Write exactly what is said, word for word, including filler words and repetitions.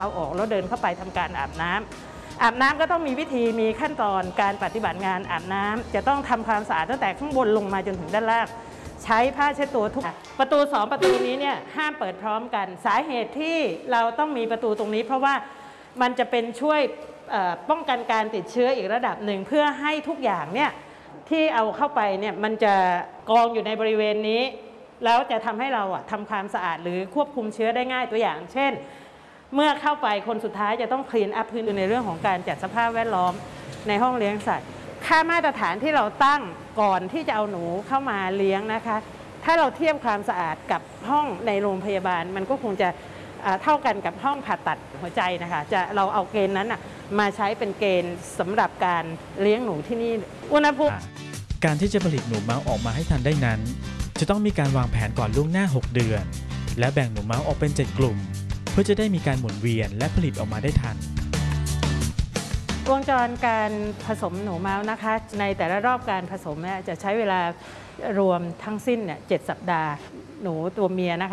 เอาออกแล้วเดินเข้าไปทำการอาบน้ำอาบน้ำก็ต้องมีวิธีมีขั้นตอนการปฏิบัติงานอาบน้ำจะต้องทำความสะอาดตั้งแต่ข้างบนลงมาจนถึงด้านล่างใช้ผ้าเช็ดตัวทุกประตูสองประตูนี้เนี่ยห้ามเปิดพร้อมกันสาเหตุที่เราต้องมีประตูตรงนี้เพราะว่ามันจะเป็นช่วยป้องกันการติดเชื้ออีกระดับหนึ่งเพื่อให้ทุกอย่างเนี่ยที่เอาเข้าไปเนี่ยมันจะกองอยู่ในบริเวณนี้แล้วจะทำให้เราอะทำความสะอาดหรือควบคุมเชื้อได้ง่ายตัวอย่างเช่นเมื่อเข้าไปคนสุดท้ายจะต้องคลีนอัพพื้นในเรื่องของการจัดสภาพแวดล้อมในห้องเลี้ยงสัตว์ค่ามาตรฐานที่เราตั้งก่อนที่จะเอาหนูเข้ามาเลี้ยงนะคะถ้าเราเทียบความสะอาดกับห้องในโรงพยาบาลมันก็คงจะเท่ากันกับห้องผ่าตัดหัวใจนะคะจะเราเอาเกณฑ์นั้นมาใช้เป็นเกณฑ์สำหรับการเลี้ยงหนูที่นี่อุณหภูมิการที่จะผลิตหนูเมาส์ออกมาให้ทันได้นั้นจะต้องมีการวางแผนก่อนล่วงหน้าหกเดือนและแบ่งหนูเมาส์ออกเป็นเจ็ดกลุ่มเพื่อจะได้มีการหมุนเวียนและผลิตออกมาได้ทันวงจรการผสมหนูเมาส์นะคะในแต่ละรอบการผสมเนี่ยจะใช้เวลารวมทั้งสิ้นเนี่ยเจ็ดสัปดาห์หนูตัวเมียนะคะ